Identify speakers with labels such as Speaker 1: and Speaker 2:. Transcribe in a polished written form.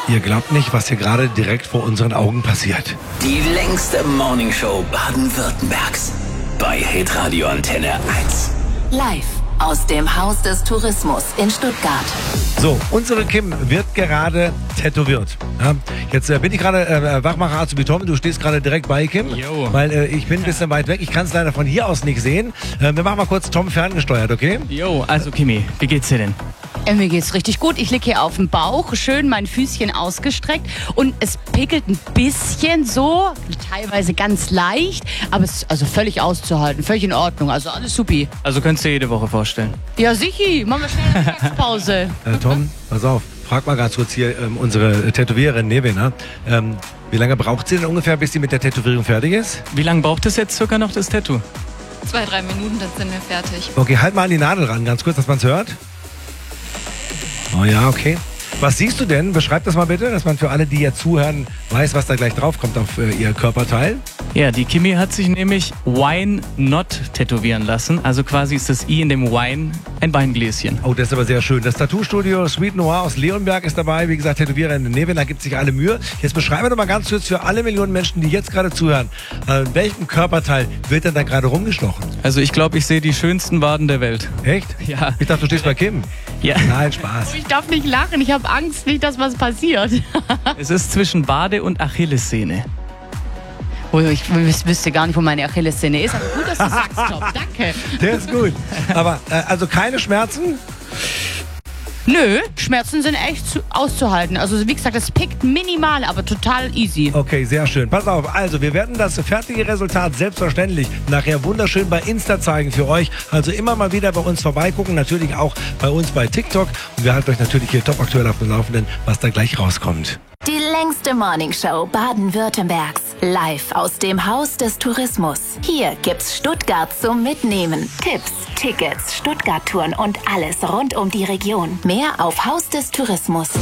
Speaker 1: Ihr glaubt nicht, was hier gerade direkt vor unseren Augen passiert.
Speaker 2: Die längste Morningshow Baden-Württembergs. Bei Hitradio Antenne 1.
Speaker 3: Live aus dem Haus des Tourismus in Stuttgart.
Speaker 1: So, unsere Kim wird gerade tätowiert. Ja, jetzt bin ich gerade Wachmacher Azubi Tom, du stehst gerade direkt bei Kim,
Speaker 4: Jo.
Speaker 1: weil ich bin ein bisschen weit weg. Ich kann es leider von hier aus nicht sehen. Wir machen mal kurz Tom ferngesteuert, okay?
Speaker 4: Jo, also Kimi, wie geht's dir denn?
Speaker 5: Mir geht's richtig gut. Ich liege hier auf dem Bauch, schön mein Füßchen ausgestreckt und es pickelt ein bisschen so, teilweise ganz leicht, aber es ist also völlig auszuhalten, völlig in Ordnung, also alles supi.
Speaker 4: Also könntest du dir jede Woche vorstellen.
Speaker 5: Ja, sicher, machen wir schnell eine Mittagspause.
Speaker 1: Tom, pass auf, frag mal ganz kurz hier unsere Tätowiererin Nevena. Wie lange braucht sie denn ungefähr, bis sie mit der Tätowierung fertig ist?
Speaker 4: Wie lange braucht es jetzt circa noch, das Tattoo?
Speaker 6: 2-3 Minuten, dann sind wir fertig.
Speaker 1: Okay, halt mal an die Nadel ran, ganz kurz, dass man es hört. Oh ja, okay. Was siehst du denn? Beschreib das mal bitte, dass man für alle, die jetzt zuhören, weiß, was da gleich drauf kommt auf ihr Körperteil.
Speaker 4: Ja, die Kimi hat sich nämlich Wine Not tätowieren lassen. Also quasi ist das I in dem Wine ein Weingläschen.
Speaker 1: Oh, das ist aber sehr schön. Das Tattoo-Studio Sweet Noir aus Leonberg ist dabei. Wie gesagt, Tätowiererin Nevena gibt sich alle Mühe. Jetzt beschreiben wir doch mal ganz kurz für alle Millionen Menschen, die jetzt gerade zuhören, welchem Körperteil wird denn da gerade rumgestochen?
Speaker 4: Also ich glaube, ich sehe die schönsten Waden der Welt.
Speaker 1: Echt?
Speaker 4: Ja.
Speaker 1: Ich dachte, du stehst bei Kim.
Speaker 4: Ja.
Speaker 1: Nein, Spaß.
Speaker 5: Ich darf nicht lachen, ich habe Angst, nicht, dass was passiert.
Speaker 4: Es ist zwischen Wade und Achillessehne.
Speaker 5: Oh, ich wüsste gar nicht, wo meine Achillessehne ist, aber gut, dass du sagst, Tom. Danke.
Speaker 1: Der ist gut. Aber also keine Schmerzen?
Speaker 5: Nö, Schmerzen sind echt auszuhalten. Also wie gesagt, es pickt minimal, aber total easy.
Speaker 1: Okay, sehr schön. Pass auf, also wir werden das fertige Resultat selbstverständlich nachher wunderschön bei Insta zeigen für euch. Also immer mal wieder bei uns vorbeigucken, natürlich auch bei uns bei TikTok. Und wir halten euch natürlich hier top aktuell auf dem Laufenden, was da gleich rauskommt.
Speaker 3: Die längste Morningshow Baden-Württembergs. Live aus dem Haus des Tourismus. Hier gibt's Stuttgart zum Mitnehmen. Tipps, Tickets, Stuttgart-Touren und alles rund um die Region. Mehr auf Haus des Tourismus.